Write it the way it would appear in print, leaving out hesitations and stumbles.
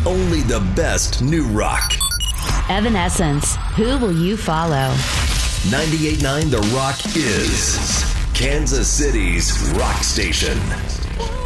Only the best new rock. Evanescence. Who will you follow? 98.9 The Rock is Kansas City's rock station.